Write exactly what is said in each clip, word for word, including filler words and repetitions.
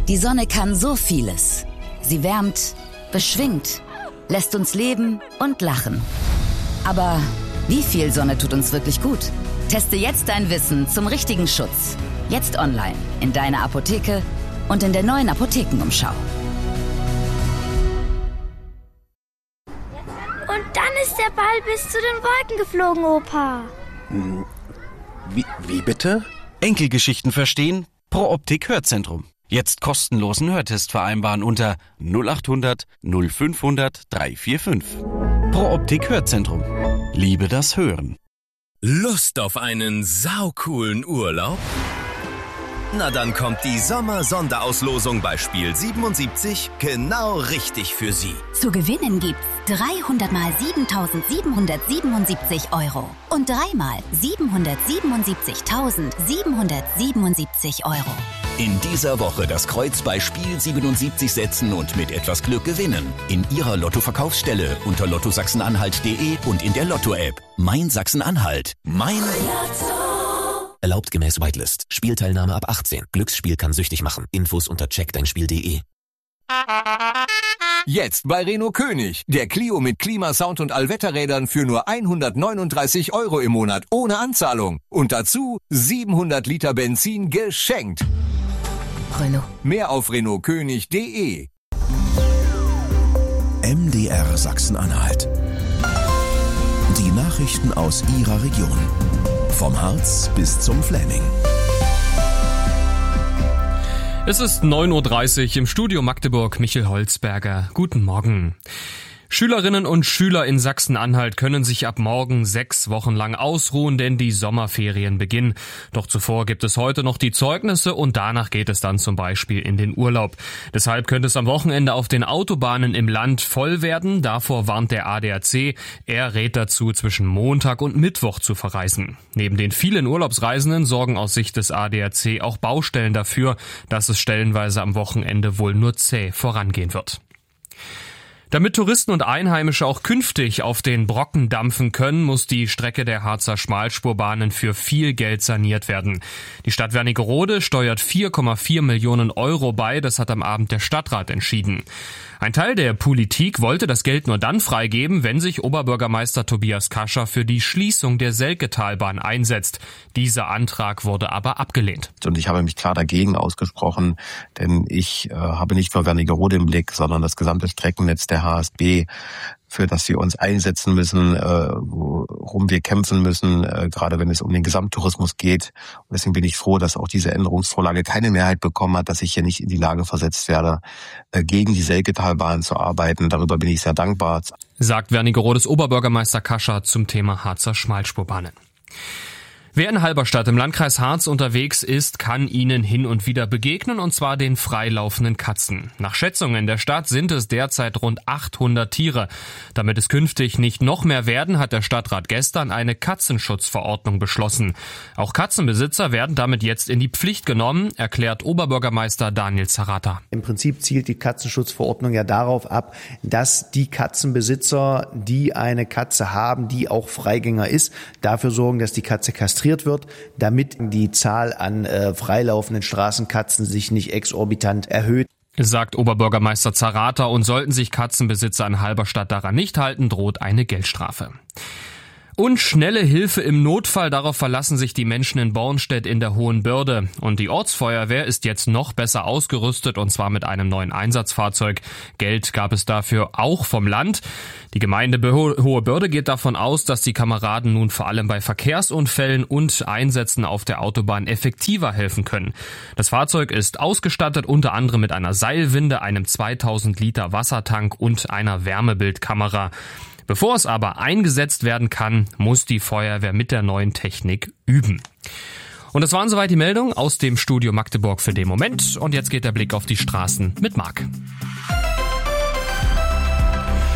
Die Sonne kann so vieles. Sie wärmt, beschwingt, lässt uns leben und lachen. Aber wie viel Sonne tut uns wirklich gut? Teste jetzt dein Wissen zum richtigen Schutz. Jetzt online, in deiner Apotheke und in der neuen Apothekenumschau. Und dann ist der Ball bis zu den Wolken geflogen, Opa. Wie, wie bitte? Enkelgeschichten verstehen? Pro Optik Hörzentrum. Jetzt kostenlosen Hörtest vereinbaren unter null acht hundert null fünfhundert dreihundertfünfundvierzig. Pro Optik Hörzentrum. Liebe das Hören. Lust auf einen saucoolen Urlaub? Na dann kommt die Sommer-Sonderauslosung bei Spiel siebenundsiebzig genau richtig für Sie. Zu gewinnen gibt's dreihundert mal siebentausendsiebenhundertsiebenundsiebzig Euro und dreimal siebenhundertsiebenundsiebzigtausendsiebenhundertsiebenundsiebzig Euro. In dieser Woche das Kreuz bei Spiel siebenundsiebzig setzen und mit etwas Glück gewinnen. In Ihrer Lotto-Verkaufsstelle unter lotto sachsen-anhalt punkt de und in der Lotto-App. Mein Sachsen-Anhalt. Mein Lotto. Erlaubt gemäß Whitelist. Spielteilnahme ab achtzehn. Glücksspiel kann süchtig machen. Infos unter check dein spiel punkt de. Jetzt bei Renault König. Der Clio mit Klimasound und Allwetterrädern für nur hundertneununddreißig Euro im Monat ohne Anzahlung. Und dazu siebenhundert Liter Benzin geschenkt. Renault. Mehr auf renault könig punkt de. M D R Sachsen-Anhalt. Die Nachrichten aus Ihrer Region. Vom Harz bis zum Fläming. Es ist neun Uhr dreißig im Studio Magdeburg. Michel Holzberger. Guten Morgen. Schülerinnen und Schüler in Sachsen-Anhalt können sich ab morgen sechs Wochen lang ausruhen, denn die Sommerferien beginnen. Doch zuvor gibt es heute noch die Zeugnisse und danach geht es dann zum Beispiel in den Urlaub. Deshalb könnte es am Wochenende auf den Autobahnen im Land voll werden. Davor warnt der A D A C. Er rät dazu, zwischen Montag und Mittwoch zu verreisen. Neben den vielen Urlaubsreisenden sorgen aus Sicht des A D A C auch Baustellen dafür, dass es stellenweise am Wochenende wohl nur zäh vorangehen wird. Damit Touristen und Einheimische auch künftig auf den Brocken dampfen können, muss die Strecke der Harzer Schmalspurbahnen für viel Geld saniert werden. Die Stadt Wernigerode steuert vier Komma vier Millionen Euro bei, das hat am Abend der Stadtrat entschieden. Ein Teil der Politik wollte das Geld nur dann freigeben, wenn sich Oberbürgermeister Tobias Kascher für die Schließung der Selketalbahn einsetzt. Dieser Antrag wurde aber abgelehnt. Und ich habe mich klar dagegen ausgesprochen, denn ich äh, habe nicht nur Wernigerode im Blick, sondern das gesamte Streckennetz der H S B, für das wir uns einsetzen müssen, äh, worum wir kämpfen müssen, äh, gerade wenn es um den Gesamttourismus geht. Und deswegen bin ich froh, dass auch diese Änderungsvorlage keine Mehrheit bekommen hat, dass ich hier nicht in die Lage versetzt werde, äh, gegen die Selketalbahn zu arbeiten. Darüber bin ich sehr dankbar. Sagt Wernigerodes Oberbürgermeister Kascher zum Thema Harzer Schmalspurbahnen. Wer in Halberstadt im Landkreis Harz unterwegs ist, kann ihnen hin und wieder begegnen, und zwar den freilaufenden Katzen. Nach Schätzungen der Stadt sind es derzeit rund achthundert Tiere. Damit es künftig nicht noch mehr werden, hat der Stadtrat gestern eine Katzenschutzverordnung beschlossen. Auch Katzenbesitzer werden damit jetzt in die Pflicht genommen, erklärt Oberbürgermeister Daniel Zarata. Im Prinzip zielt die Katzenschutzverordnung ja darauf ab, dass die Katzenbesitzer, die eine Katze haben, die auch Freigänger ist, dafür sorgen, dass die Katze kastriert wird, damit die Zahl an äh, freilaufenden Straßenkatzen sich nicht exorbitant erhöht. Sagt Oberbürgermeister Zarata, und sollten sich Katzenbesitzer in Halberstadt daran nicht halten, droht eine Geldstrafe. Und schnelle Hilfe im Notfall, darauf verlassen sich die Menschen in Bornstedt in der Hohen Bürde. Und die Ortsfeuerwehr ist jetzt noch besser ausgerüstet, und zwar mit einem neuen Einsatzfahrzeug. Geld gab es dafür auch vom Land. Die Gemeinde Hohe Bürde geht davon aus, dass die Kameraden nun vor allem bei Verkehrsunfällen und Einsätzen auf der Autobahn effektiver helfen können. Das Fahrzeug ist ausgestattet unter anderem mit einer Seilwinde, einem zweitausend Liter Wassertank und einer Wärmebildkamera. Bevor es aber eingesetzt werden kann, muss die Feuerwehr mit der neuen Technik üben. Und das waren soweit die Meldungen aus dem Studio Magdeburg für den Moment. Und jetzt geht der Blick auf die Straßen mit Marc.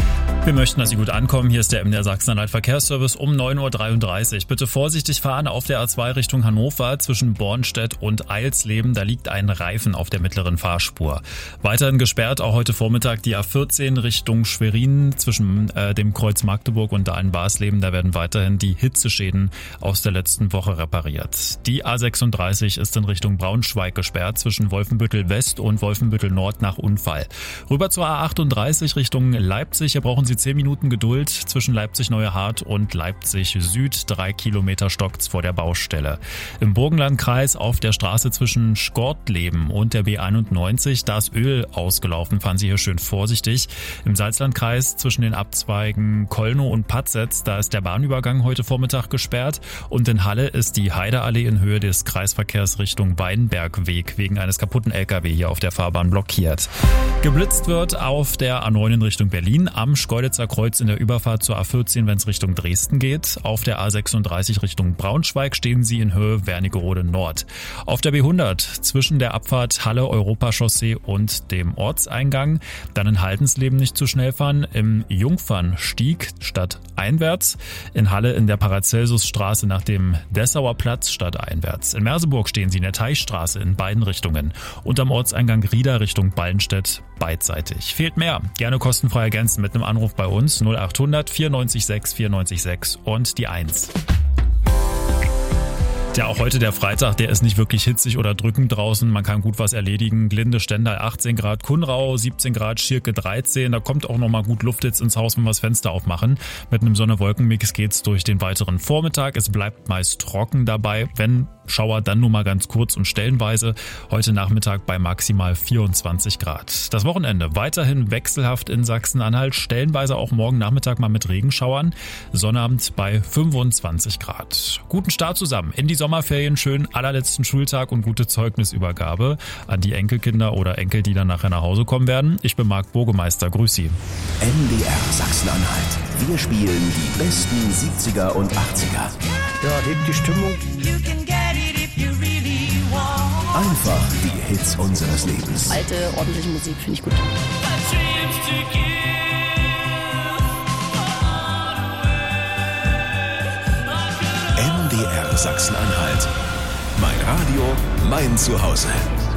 Wir möchten, dass Sie gut ankommen. Hier ist der M D R Sachsen-Anhalt Verkehrsservice um neun Uhr dreiunddreißig. Bitte vorsichtig fahren auf der A zwei Richtung Hannover zwischen Bornstedt und Eilsleben. Da liegt ein Reifen auf der mittleren Fahrspur. Weiterhin gesperrt auch heute Vormittag die A vierzehn Richtung Schwerin zwischen äh, dem Kreuz Magdeburg und Dahlen-Barsleben. Da werden weiterhin die Hitzeschäden aus der letzten Woche repariert. Die A sechsunddreißig ist in Richtung Braunschweig gesperrt zwischen Wolfenbüttel West und Wolfenbüttel Nord nach Unfall. Rüber zur A achtunddreißig Richtung Leipzig. Hier brauchen Sie zehn Minuten Geduld zwischen Leipzig-Neuehart und Leipzig-Süd. Drei Kilometer stockt's vor der Baustelle. Im Burgenlandkreis auf der Straße zwischen Schkortleben und der B einundneunzig, da ist Öl ausgelaufen. Fahren Sie hier schön vorsichtig. Im Salzlandkreis zwischen den Abzweigen Kollnow und Patzetz, da ist der Bahnübergang heute Vormittag gesperrt. Und in Halle ist die Heideallee in Höhe des Kreisverkehrs Richtung Weinbergweg wegen eines kaputten L K W hier auf der Fahrbahn blockiert. Geblitzt wird auf der A neun in Richtung Berlin am Schkeuditzer Kreuz in der Überfahrt zur A vierzehn, wenn es Richtung Dresden geht. Auf der A sechsunddreißig Richtung Braunschweig stehen Sie in Höhe Wernigerode Nord. Auf der B hundert zwischen der Abfahrt Halle Europachaussee und dem Ortseingang. Dann in Haldensleben nicht zu schnell fahren. Im Jungfernstieg statt einwärts. In Halle in der Paracelsusstraße nach dem Dessauer Platz statt einwärts. In Merseburg stehen Sie in der Teichstraße in beiden Richtungen. Und am Ortseingang Rieda Richtung Ballenstedt beidseitig. Fehlt mehr. Gerne kostenfrei ergänzen mit einem Anruf bei uns null acht hundert vierundneunzig sechs vierundneunzig sechs und die eins. Ja, auch heute der Freitag, der ist nicht wirklich hitzig oder drückend draußen. Man kann gut was erledigen. Glinde, Stendal achtzehn Grad, Kuhnrau siebzehn Grad, Schirke dreizehn. Da kommt auch nochmal gut Luft jetzt ins Haus, wenn wir das Fenster aufmachen. Mit einem Sonne-Wolken-Mix geht's durch den weiteren Vormittag. Es bleibt meist trocken dabei. Wenn Schauer, dann nur mal ganz kurz und stellenweise. Heute Nachmittag bei maximal vierundzwanzig Grad. Das Wochenende weiterhin wechselhaft in Sachsen-Anhalt. Stellenweise auch morgen Nachmittag mal mit Regenschauern. Sonnabend bei fünfundzwanzig Grad. Guten Start zusammen in die Sommerferien, schönen allerletzten Schultag und gute Zeugnisübergabe an die Enkelkinder oder Enkel, die dann nachher nach Hause kommen werden. Ich bin Marc Burgemeister, grüß Sie. M D R Sachsen-Anhalt. Wir spielen die besten siebziger und achtziger. Ja, hebt die Stimmung. Einfach die Hits unseres Lebens. Alte, ordentliche Musik finde ich gut. M D R Sachsen-Anhalt. Mein Radio, mein Zuhause.